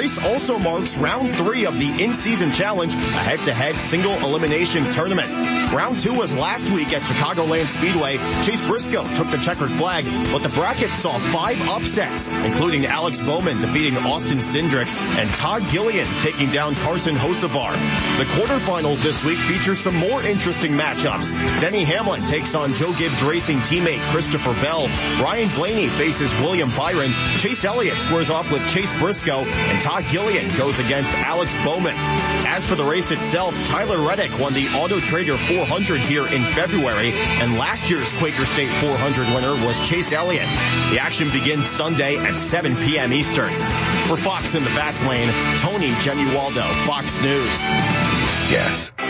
race also marks round 3 of the in-season challenge, a head-to-head single elimination tournament. Round 2 was last week at Chicagoland Speedway. Chase Briscoe took the checkered flag, but the bracket saw 5 upsets, including Alex Bowman defeating Austin Cindric and Todd Gillian taking down Carson Hocevar. The quarterfinals this week feature some more interesting matchups. Denny Hamlin takes on Joe Gibbs Racing teammate Christopher Bell. Ryan Blaney faces William Byron. Chase Elliott squares off with Chase Briscoe, and Todd Gillian goes against Alex Bowman. As for the race itself, Tyler Reddick won the Auto Trader 400 here in February, and last year's Quaker State 400 winner was Chase Elliott. The action begins Sunday at 7 p.m. Eastern. For Fox in the Fast Lane, Tony Genualdo, Fox News. Yes.